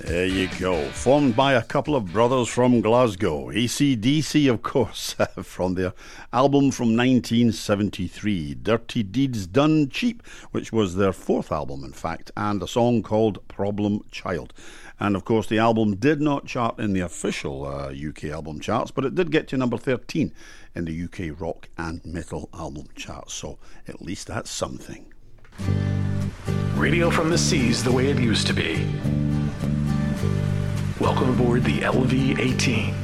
There you go. Formed by a couple of brothers from Glasgow. AC/DC, of course, from their album from 1973, Dirty Deeds Done Cheap, which was their fourth album, in fact, and a song called Problem Child. And, of course, the album did not chart in the official UK album charts, but it did get to number 13 in the UK rock and metal album charts. So at least that's something. Radio from the seas the way it used to be. Welcome aboard the LV-18.